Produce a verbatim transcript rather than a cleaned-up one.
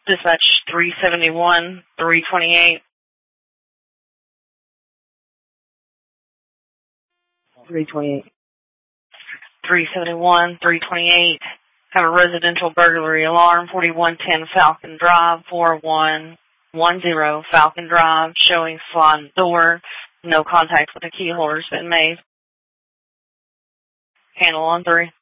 Dispatch three seventy-one, three twenty-eight. three twenty-eight. three seventy-one, three twenty-eight. Have a residential burglary alarm, forty-one ten Falcon Drive, four one one zero Falcon Drive, showing sliding door. No contact with the key holder has been made. Handle on three.